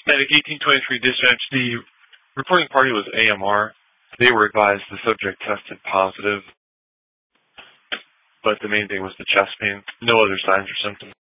Medic 1823 dispatch. The reporting party was AMR. They were advised the subject tested positive, but the main thing was the chest pain. No other signs or symptoms.